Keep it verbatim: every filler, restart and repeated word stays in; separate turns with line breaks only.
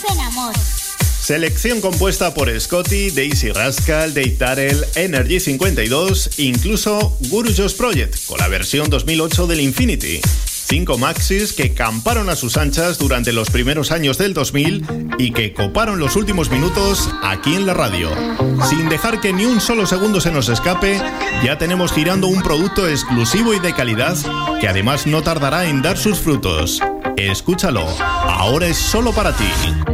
en amor.
Selección compuesta por Scotty, Daisy Rascal, Dave Tarell, Energy cincuenta y dos, incluso Guru Josh Project, con la versión dos mil ocho del Infinity. Cinco maxis que camparon a sus anchas durante los primeros años del dos mil y que coparon los últimos minutos aquí en la radio. Sin dejar que ni un solo segundo se nos escape, ya tenemos girando un producto exclusivo y de calidad que además no tardará en dar sus frutos. Escúchalo, ahora es solo para ti.